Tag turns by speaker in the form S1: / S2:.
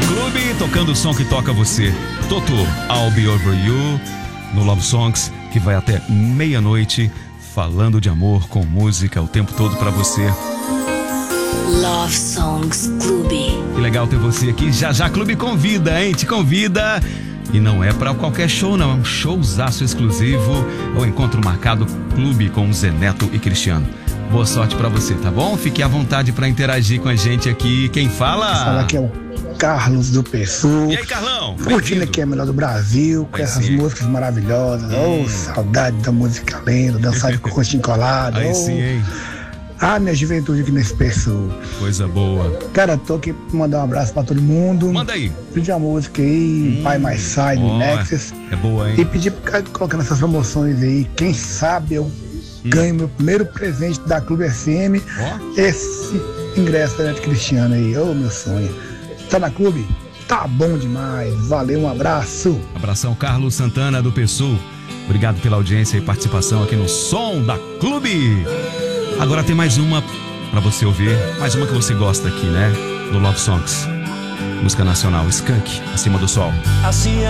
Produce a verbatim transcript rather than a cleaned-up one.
S1: Clube, tocando o som que toca você. Toto, I'll Be Over You, no Love Songs, que vai até meia-noite, falando de amor com música o tempo todo pra você.
S2: Love Songs Clube.
S1: Que legal ter você aqui. Já já Clube convida, hein? Te convida. E não é pra qualquer show, não. É um showzaço exclusivo. É um encontro marcado Clube com Zé Neto e Cristiano. Boa sorte pra você, tá bom? Fique à vontade pra interagir com a gente aqui. Quem fala?
S3: Fala aqui é o Carlos do Pessoa.
S1: E aí, Carlão?
S3: Curtindo aqui é melhor do Brasil, com
S1: Aí
S3: essas
S1: sim.
S3: músicas maravilhosas.
S1: Hum.
S3: Oh, saudade da música lenta, dançar com o rostinho colado.
S1: Aí
S3: Oh.
S1: sim, hein?
S3: Ah, minha juventude aqui nesse Pessoa.
S1: Coisa boa.
S3: Cara, tô aqui pra mandar um abraço pra todo mundo.
S1: Manda aí.
S3: Pedir a música aí,
S1: Hum.
S3: Pai Mais Side,
S1: Ó,
S3: Nexus.
S1: É boa,
S3: E
S1: hein?
S3: pedir pro cara colocar nessas promoções aí. Quem sabe eu ganho meu primeiro presente da Clube F M.
S1: Ó.
S3: Esse ingresso da Neto Cristiano aí. Ô, meu sonho. Tá na Clube? Tá bom demais. Valeu, um abraço.
S1: Abração, Carlos Santana do Pessoa. Obrigado pela audiência e participação aqui no Som da Clube. Agora tem mais uma pra você ouvir, mais uma que você gosta aqui, né? No Love Songs. Música nacional, Skank, Acima do Sol.
S4: Assim